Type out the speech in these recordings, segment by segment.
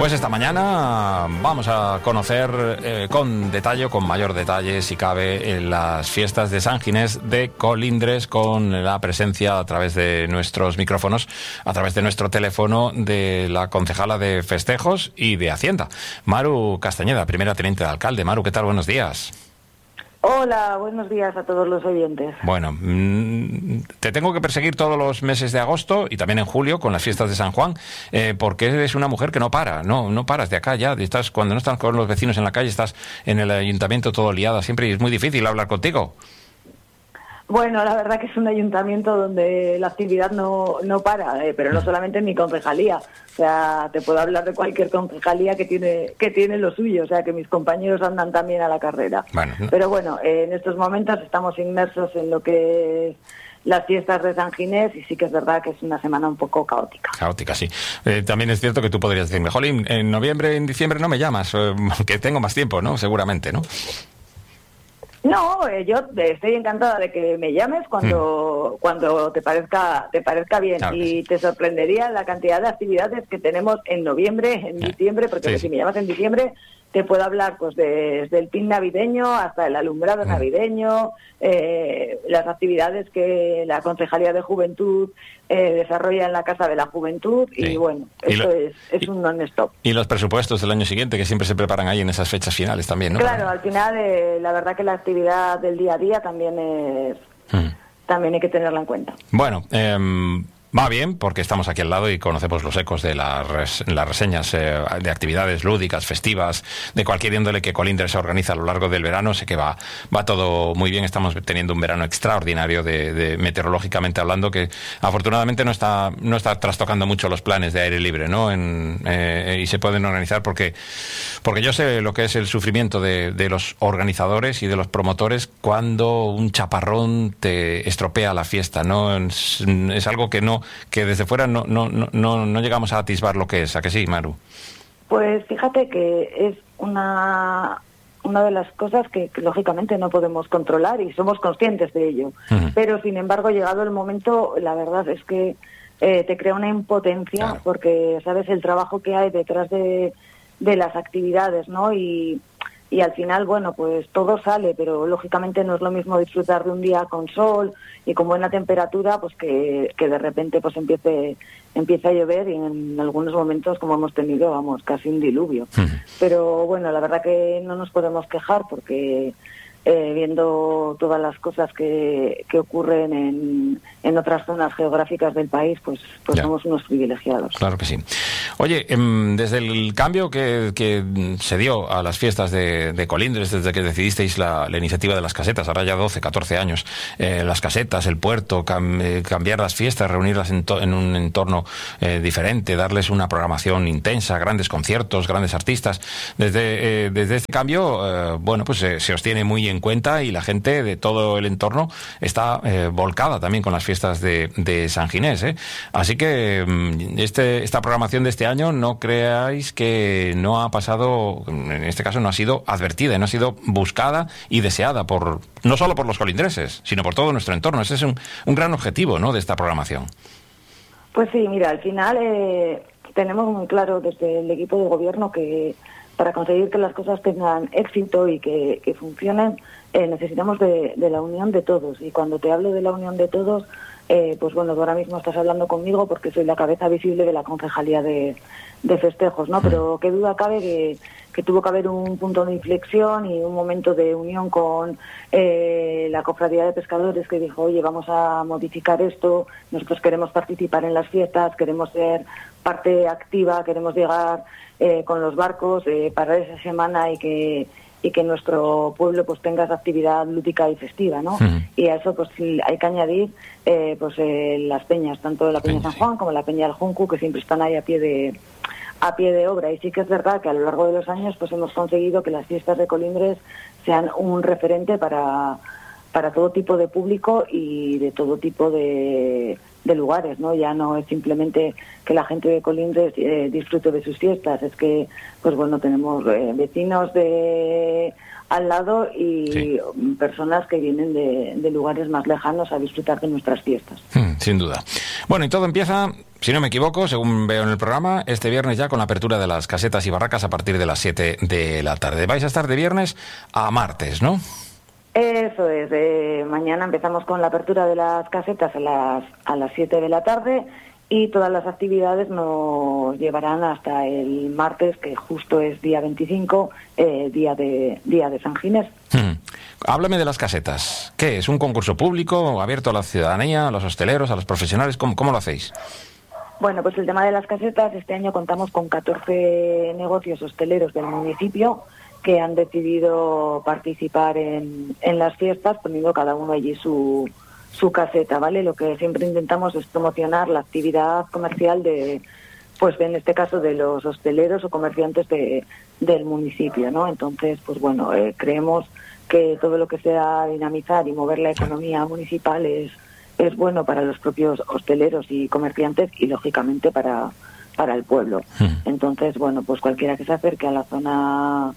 Pues esta mañana vamos a conocer con detalle, con mayor detalle, si cabe, las fiestas de San Ginés de Colindres, con la presencia a través de nuestros micrófonos, a través de nuestro teléfono, de la concejala de Festejos y de Hacienda, Maru Castañeda, primera teniente de alcalde. Maru, ¿qué tal? Buenos días. Hola, buenos días a todos los oyentes. Bueno, te tengo que perseguir todos los meses de agosto y también en julio con las fiestas de San Juan, porque eres una mujer que no para, no paras de acá ya. Cuando no estás con los vecinos en la calle, estás en el ayuntamiento todo liada siempre y es muy difícil hablar contigo. Bueno, la verdad que es un ayuntamiento donde la actividad no para, pero no solamente en mi concejalía. O sea, te puedo hablar de cualquier concejalía que tiene lo suyo. O sea, que mis compañeros andan también a la carrera. Bueno, no. Pero bueno, en estos momentos estamos inmersos en lo que es las fiestas de San Ginés y sí que es verdad que es una semana un poco caótica. Caótica, sí. También es cierto que tú podrías decirme, jolín, en noviembre, en diciembre no me llamas, que tengo más tiempo, ¿no? Seguramente, ¿no? No, yo estoy encantada de que me llames cuando te parezca bien, claro, y sí. Te sorprendería la cantidad de actividades que tenemos en noviembre, en diciembre, porque Sí, si sí. me llamas en diciembre te puedo hablar pues desde el pin navideño hasta el alumbrado navideño, las actividades que la Concejalía de Juventud desarrolla en la Casa de la Juventud, Sí. y bueno, Y esto es un non-stop. Y los presupuestos del año siguiente, que siempre se preparan ahí en esas fechas finales también, ¿no? Claro, al final la verdad que la actividad del día a día también también hay que tenerla en cuenta. Bueno, va bien, porque estamos aquí al lado y conocemos los ecos de las reseñas de actividades lúdicas, festivas, de cualquier índole que Colindres se organiza a lo largo del verano. Sé que va todo muy bien. Estamos teniendo un verano extraordinario de meteorológicamente hablando, que afortunadamente no está trastocando mucho los planes de aire libre, ¿no? Y se pueden organizar porque yo sé lo que es el sufrimiento de los organizadores y de los promotores cuando un chaparrón te estropea la fiesta, ¿no? Es algo que desde fuera no llegamos a atisbar lo que es. ¿A que sí, Maru? Pues fíjate que es una de las cosas que lógicamente no podemos controlar y somos conscientes de ello. Uh-huh. Pero sin embargo, llegado el momento, la verdad es que te crea una impotencia, claro, porque sabes el trabajo que hay detrás de las actividades, ¿no? Y al final, bueno, pues todo sale, pero lógicamente no es lo mismo disfrutar de un día con sol y con buena temperatura, pues que de repente pues empiece a llover, y en algunos momentos, como hemos tenido, vamos, casi un diluvio. Uh-huh. Pero bueno, la verdad que no nos podemos quejar, porque viendo todas las cosas que ocurren en otras zonas geográficas del país, pues somos unos privilegiados. Claro que sí. Oye, desde el cambio que se dio a las fiestas de Colindres, desde que decidisteis la iniciativa de las casetas, ahora ya 12, 14 años, las casetas, el puerto, cambiar las fiestas, reunirlas en un entorno diferente, darles una programación intensa, grandes conciertos, grandes artistas. Desde este cambio, bueno, pues se os tiene muy en cuenta, y la gente de todo el entorno está volcada también con las fiestas de San Ginés, ¿eh? Así que esta programación de este año, no creáis que no ha pasado, en este caso no ha sido advertida, no ha sido buscada y deseada no solo por los colindreses, sino por todo nuestro entorno. Ese es un gran objetivo, ¿no?, de esta programación. Pues sí, mira, al final tenemos muy claro desde el equipo de gobierno que para conseguir que las cosas tengan éxito y que funcionen, necesitamos de la unión de todos. Y cuando te hablo de la unión de todos, pues bueno, tú ahora mismo estás hablando conmigo porque soy la cabeza visible de la concejalía de festejos, ¿no? Pero qué duda cabe que tuvo que haber un punto de inflexión y un momento de unión con la cofradía de pescadores, que dijo, oye, vamos a modificar esto, nosotros queremos participar en las fiestas, queremos ser parte activa, queremos llegar con los barcos para esa semana y que nuestro pueblo pues tenga esa actividad lúdica y festiva, ¿no? Uh-huh. Y a eso pues sí, hay que añadir las peñas, tanto la Peña San Juan como la Peña del Junco, que siempre están ahí a pie de obra. Y sí que es verdad que a lo largo de los años pues hemos conseguido que las fiestas de Colindres sean un referente para todo tipo de público y de todo tipo de lugares, ¿no? Ya no es simplemente que la gente de Colindres disfrute de sus fiestas, es que, pues bueno, tenemos vecinos de al lado y personas que vienen de lugares más lejanos a disfrutar de nuestras fiestas. Sin duda. Bueno, y todo empieza, si no me equivoco, según veo en el programa, este viernes ya con la apertura de las casetas y barracas a partir de las 7 de la tarde. Vais a estar de viernes a martes, ¿no? Eso es, mañana empezamos con la apertura de las casetas a las 7 de la tarde y todas las actividades nos llevarán hasta el martes, que justo es día 25, día de San Ginés. Háblame de las casetas. ¿Qué es? ¿Un concurso público abierto a la ciudadanía, a los hosteleros, a los profesionales? ¿Cómo lo hacéis? Bueno, pues el tema de las casetas, este año contamos con 14 negocios hosteleros del municipio que han decidido participar en las fiestas, poniendo cada uno allí su caseta, ¿vale? Lo que siempre intentamos es promocionar la actividad comercial pues en este caso de los hosteleros o comerciantes del municipio, ¿no? Entonces, pues bueno, creemos que todo lo que sea dinamizar y mover la economía municipal es bueno para los propios hosteleros y comerciantes y lógicamente para el pueblo. Entonces, bueno, pues cualquiera que se acerque a la zona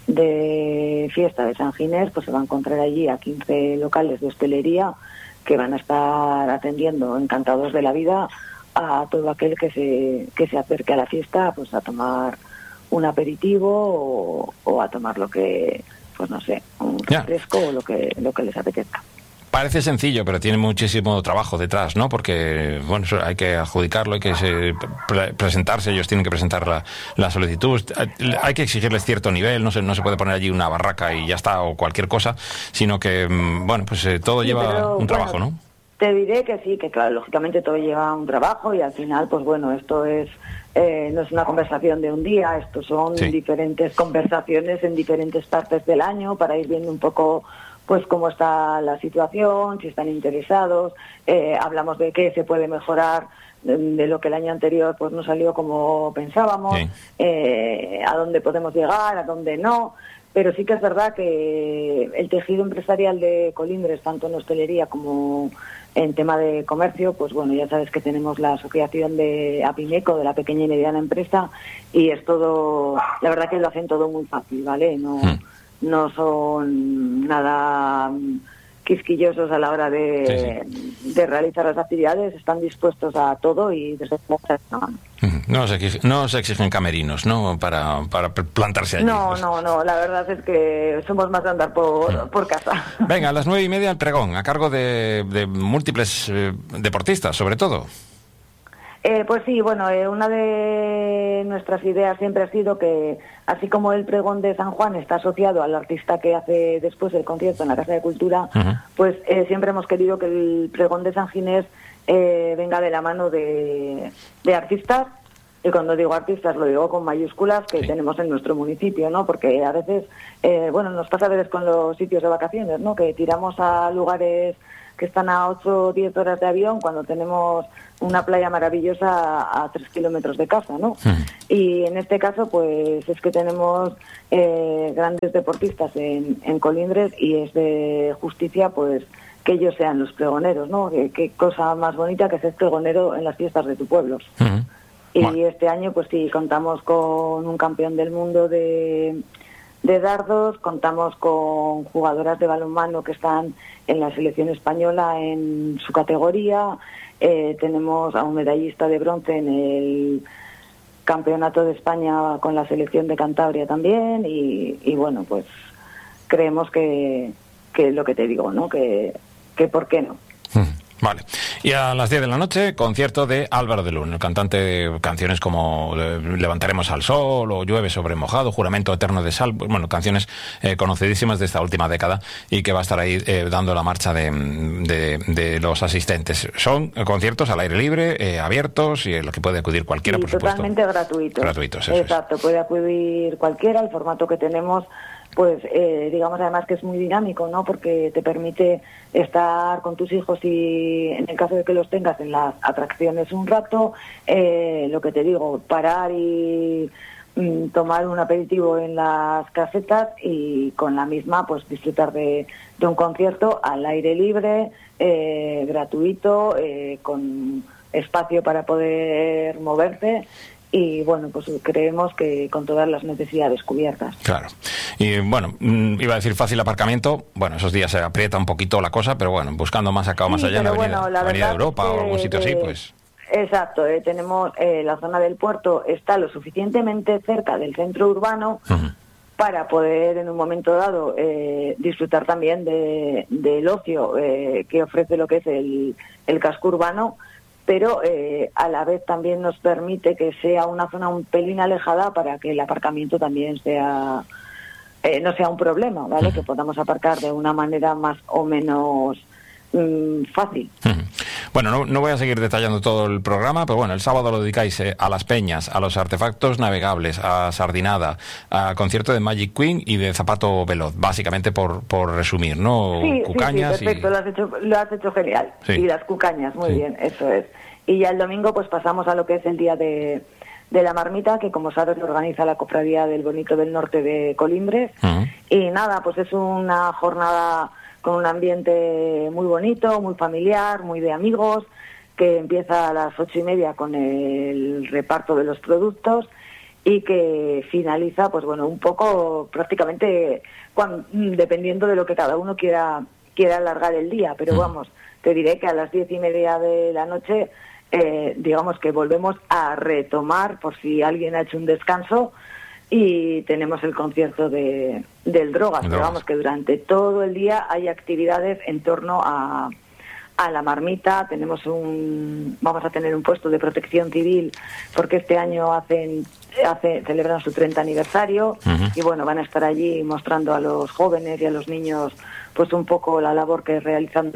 de fiesta de San Ginés, pues se va a encontrar allí a 15 locales de hostelería que van a estar atendiendo encantados de la vida a todo aquel que se acerque a la fiesta, pues a tomar un aperitivo o a tomar lo que, pues no sé, un refresco o lo que les apetezca. Parece sencillo, pero tiene muchísimo trabajo detrás, ¿no? Porque, bueno, hay que adjudicarlo, hay que presentarse, ellos tienen que presentar la solicitud, hay que exigirles cierto nivel, no se puede poner allí una barraca y ya está, o cualquier cosa, sino que, bueno, pues todo lleva un trabajo, ¿no? Te diré que sí, que claro, lógicamente todo lleva un trabajo y al final, pues bueno, esto es no es una conversación de un día, esto son diferentes conversaciones en diferentes partes del año para ir viendo un poco pues cómo está la situación, si están interesados, hablamos de qué se puede mejorar de lo que el año anterior pues no salió como pensábamos, a dónde podemos llegar, a dónde no, pero sí que es verdad que el tejido empresarial de Colindres, tanto en hostelería como en tema de comercio, pues bueno, ya sabes que tenemos la asociación de APIMECO, de la pequeña y mediana empresa, y es todo, la verdad que lo hacen todo muy fácil, ¿vale? No son nada quisquillosos a la hora de realizar las actividades, están dispuestos a todo y desde no se exigen camerinos, ¿no? Para plantarse allí. No, la verdad es que somos más de andar por casa. Venga, a las 9:30 el pregón, a cargo de múltiples deportistas, sobre todo. Pues sí, bueno, una de nuestras ideas siempre ha sido que, así como el pregón de San Juan está asociado al artista que hace después el concierto en la Casa de Cultura, pues siempre hemos querido que el pregón de San Ginés venga de la mano de artistas, y cuando digo artistas lo digo con mayúsculas, que tenemos en nuestro municipio, ¿no? Porque a veces, bueno, nos pasa a veces con los sitios de vacaciones, ¿no? Que tiramos a lugares que están a 8 o 10 horas de avión cuando tenemos una playa maravillosa a 3 kilómetros de casa, ¿no? Y en este caso, pues es que tenemos grandes deportistas en Colindres y es de justicia, pues, que ellos sean los pregoneros, ¿no? Qué cosa más bonita que ser pregonero en las fiestas de tu pueblo. Y este año, pues sí, contamos con un campeón del mundo de dardos, contamos con jugadoras de balonmano que están en la selección española en su categoría, tenemos a un medallista de bronce en el Campeonato de España con la selección de Cantabria también y bueno, pues creemos que lo que te digo, ¿no? Que ¿por qué no? Vale. Y a las 10 de la noche, concierto de Álvaro de Luna, el cantante de canciones como Levantaremos al Sol o Llueve sobre mojado, Juramento Eterno de Sal, bueno, canciones conocidísimas de esta última década y que va a estar ahí dando la marcha de los asistentes. Son conciertos al aire libre, abiertos y en los que puede acudir cualquiera, por supuesto. Totalmente gratuitos. Gratuitos, eso exacto, es. Puede acudir cualquiera, el formato que tenemos pues digamos además que es muy dinámico, ¿no? Porque te permite estar con tus hijos y en el caso de que los tengas en las atracciones un rato, lo que te digo, parar y tomar un aperitivo en las casetas y con la misma pues disfrutar de un concierto al aire libre, gratuito, con espacio para poder moverse y bueno, pues creemos que con todas las necesidades cubiertas. Claro. Y bueno, iba a decir fácil aparcamiento, bueno, esos días se aprieta un poquito la cosa, pero bueno, buscando más acá o más allá en Avenida de Europa o algún sitio así, pues... Exacto, tenemos la zona del puerto, está lo suficientemente cerca del centro urbano para poder en un momento dado disfrutar también del ocio que ofrece lo que es el casco urbano, pero a la vez también nos permite que sea una zona un pelín alejada para que el aparcamiento también sea no sea un problema, ¿vale? Que podamos aparcar de una manera más o menos fácil. Bueno, no voy a seguir detallando todo el programa, pero bueno, el sábado lo dedicáis a las peñas, a los artefactos navegables, a Sardinada, a concierto de Magic Queen y de Zapato Veloz, básicamente por resumir, ¿no? Sí, cucañas. Sí, perfecto, lo has hecho genial. Sí. Y las cucañas, muy bien, eso es. Y ya el domingo pues pasamos a lo que es el día de la marmita, que como sabes lo organiza la Cofradía del Bonito del Norte de Colindres. Y nada, pues es una jornada con un ambiente muy bonito, muy familiar, muy de amigos, que empieza a las 8:30 con el reparto de los productos y que finaliza, pues bueno, un poco prácticamente dependiendo de lo que cada uno quiera alargar el día, pero vamos, te diré que a las 10:30 de la noche digamos que volvemos a retomar, por si alguien ha hecho un descanso, y tenemos el concierto del Drogas, pero vamos que durante todo el día hay actividades en torno a la marmita. Vamos a tener un puesto de protección civil porque este año celebran su 30 aniversario y bueno, van a estar allí mostrando a los jóvenes y a los niños pues un poco la labor que realizan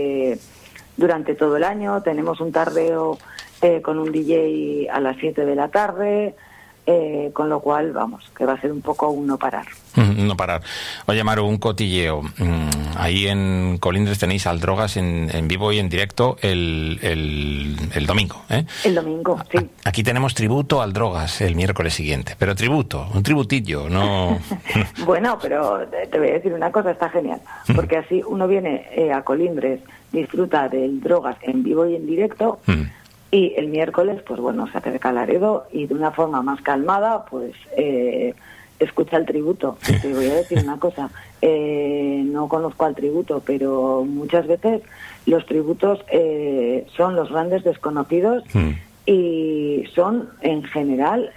durante todo el año. Tenemos un tardeo con un DJ a las 7 de la tarde. Con lo cual, vamos, que va a ser un poco un no parar. No parar. Oye, Maru, un cotilleo. Ahí en Colindres tenéis al Drogas en vivo y en directo el domingo, ¿eh? El domingo, sí. Aquí tenemos tributo al Drogas el miércoles siguiente, pero un tributillo, no... Bueno, pero te voy a decir una cosa, está genial, porque así uno viene a Colindres, disfruta del Drogas en vivo y en directo, y el miércoles, pues bueno, se acerca a Laredo y de una forma más calmada, pues escucha el tributo. Te voy a decir una cosa, no conozco al tributo, pero muchas veces los tributos son los grandes desconocidos y son, en general,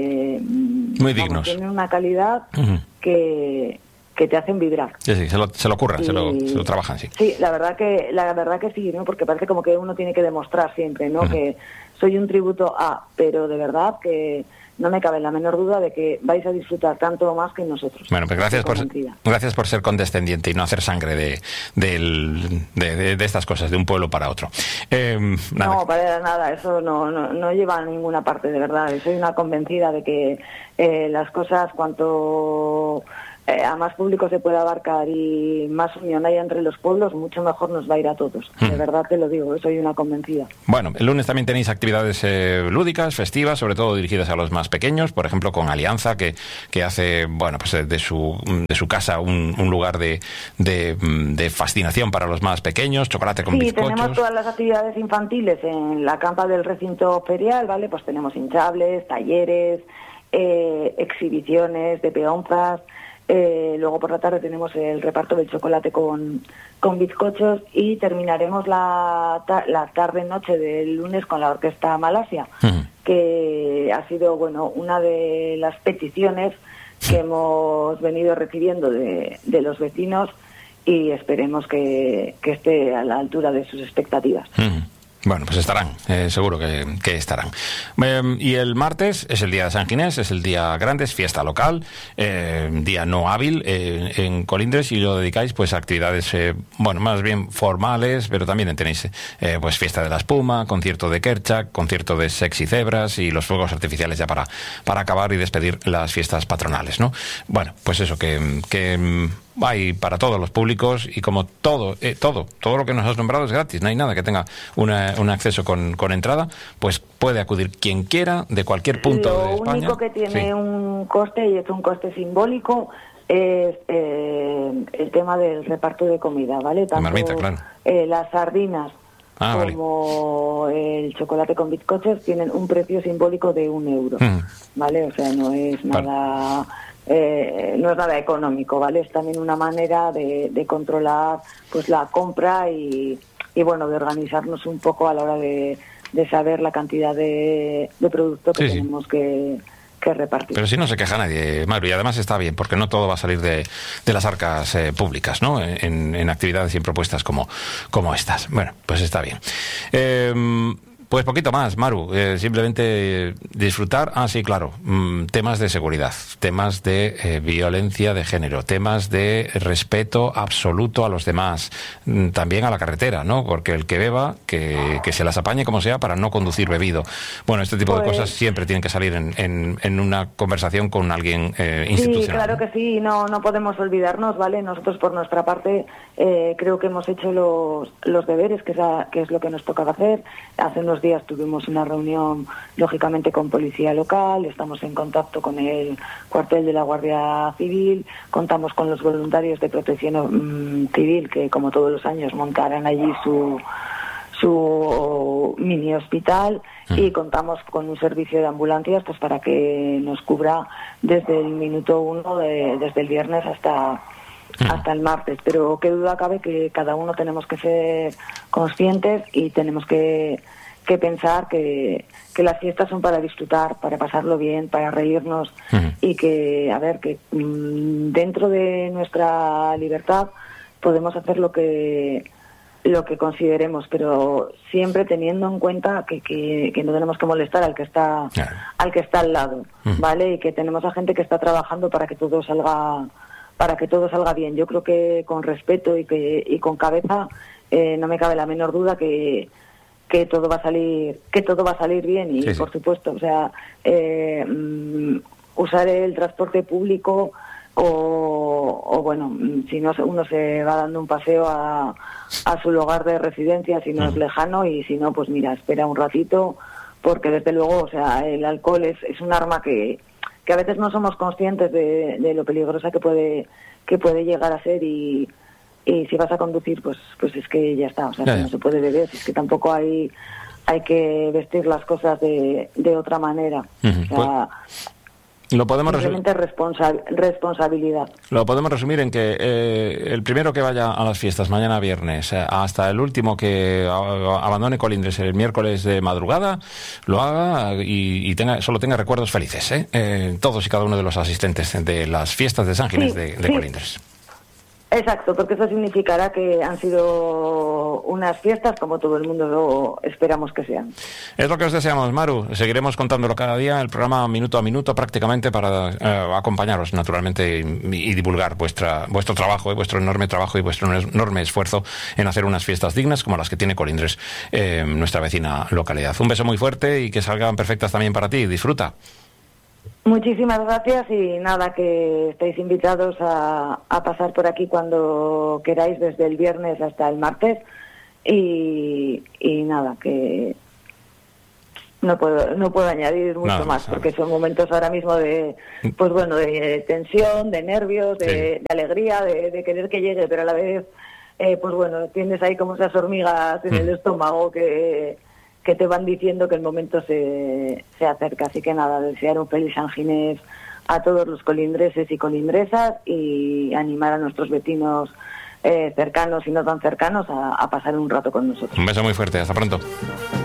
muy dignos. Tienen una calidad que te hacen vibrar. Sí, se lo curran, se lo trabajan, sí. Sí, la verdad que sí, ¿no? Porque parece como que uno tiene que demostrar siempre, ¿no? Que soy un tributo a, pero de verdad que no me cabe la menor duda de que vais a disfrutar tanto o más que nosotros. Bueno, pues gracias por ser condescendiente y no hacer sangre de estas cosas, de un pueblo para otro. Nada. No, para nada, eso no lleva a ninguna parte, de verdad. Soy una convencida de que las cosas, cuanto a más público se pueda abarcar y más unión haya entre los pueblos, mucho mejor nos va a ir a todos. De verdad te lo digo, soy una convencida. Bueno, el lunes también tenéis actividades lúdicas, festivas, sobre todo dirigidas a los más pequeños, por ejemplo con Alianza, que hace, bueno, pues de su casa un lugar de fascinación para los más pequeños, chocolate con bizcochos. Sí, tenemos todas las actividades infantiles en la campa del recinto ferial, ¿vale? Pues tenemos hinchables, talleres, exhibiciones de peonzas. Luego por la tarde tenemos el reparto del chocolate con bizcochos y terminaremos la tarde-noche del lunes con la Orquesta Malasia, que ha sido, bueno, una de las peticiones que hemos venido recibiendo de los vecinos y esperemos que esté a la altura de sus expectativas. Bueno, pues estarán, seguro que estarán. Y el martes es el día de San Ginés, es el día grande, es fiesta local, día no hábil en Colindres, y lo dedicáis pues a actividades, bueno, más bien formales, pero también tenéis pues fiesta de la espuma, concierto de Kerchak, concierto de Sexy Cebras y los fuegos artificiales ya para acabar y despedir las fiestas patronales, ¿no? Bueno, pues eso, que hay para todos los públicos, y como todo lo que nos has nombrado es gratis, no hay nada que tenga un acceso con entrada, pues puede acudir quien quiera de cualquier punto de España. Lo único que tiene un coste, y es un coste simbólico, es el tema del reparto de comida, ¿vale? Tanto marmita, claro. Las sardinas como el chocolate con bizcochos tienen un precio simbólico de €1, ¿vale? O sea, no es nada... no es nada económico, ¿vale? Es también una manera de controlar pues la compra y bueno, de organizarnos un poco a la hora de saber la cantidad de producto que tenemos que repartir. Pero si no se queja nadie, Maru, y además está bien, porque no todo va a salir de las arcas públicas, ¿no? En actividades y en propuestas como estas. Bueno, pues está bien. Pues poquito más, Maru, simplemente disfrutar, sí, claro, temas de seguridad, temas de violencia de género, temas de respeto absoluto a los demás, también a la carretera, ¿no? Porque el que beba, que se las apañe como sea para no conducir bebido. Bueno, este tipo de cosas siempre tienen que salir en una conversación con alguien institucional. Sí, claro que sí, no podemos olvidarnos, ¿vale? Nosotros por nuestra parte creo que hemos hecho los deberes, que es lo que nos tocaba hacer. Hace unos días tuvimos una reunión, lógicamente, con policía local, estamos en contacto con el cuartel de la Guardia Civil, contamos con los voluntarios de protección civil que, como todos los años, montarán allí su mini hospital y contamos con un servicio de ambulancias pues para que nos cubra desde el minuto 1, desde el viernes hasta el martes, pero qué duda cabe que cada uno tenemos que ser conscientes y tenemos que pensar que las fiestas son para disfrutar, para pasarlo bien, para reírnos y que, a ver, que dentro de nuestra libertad podemos hacer lo que consideremos, pero siempre teniendo en cuenta que no tenemos que molestar al que está al lado, ¿vale? Y que tenemos a gente que está trabajando para que todo salga bien. Yo creo que con respeto y con cabeza no me cabe la menor duda que todo va a salir bien y por supuesto, o sea, usar el transporte público o bueno, si no uno se va dando un paseo a su lugar de residencia si no es lejano, y si no, pues mira, espera un ratito, porque desde luego, o sea, el alcohol es un arma que a veces no somos conscientes de lo peligrosa que puede llegar a ser, y si vas a conducir, pues es que ya está, o sea, no se puede beber, es que tampoco hay que vestir las cosas de otra manera. O sea, lo podemos simplemente responsabilidad. Lo podemos resumir en que el primero que vaya a las fiestas mañana viernes hasta el último que abandone Colindres el miércoles de madrugada lo haga y solo tenga recuerdos felices, todos y cada uno de los asistentes de las fiestas de San Ginés de Colindres. Exacto, porque eso significará que han sido unas fiestas como todo el mundo lo esperamos que sean. Es lo que os deseamos, Maru. Seguiremos contándolo cada día, el programa minuto a minuto prácticamente, para acompañaros naturalmente y divulgar vuestro trabajo, vuestro enorme trabajo y vuestro enorme esfuerzo en hacer unas fiestas dignas como las que tiene Colindres, nuestra vecina localidad. Un beso muy fuerte y que salgan perfectas también para ti. Disfruta. Muchísimas gracias y nada, que estáis invitados a pasar por aquí cuando queráis, desde el viernes hasta el martes, y nada, que no puedo añadir mucho más, porque son momentos ahora mismo de tensión, de nervios, de alegría, de querer que llegue, pero a la vez tienes ahí como esas hormigas en el estómago que te van diciendo que el momento se acerca. Así que nada, desear un feliz San Ginés a todos los colindreses y colindresas y animar a nuestros vecinos cercanos y no tan cercanos a pasar un rato con nosotros. Un beso muy fuerte, hasta pronto.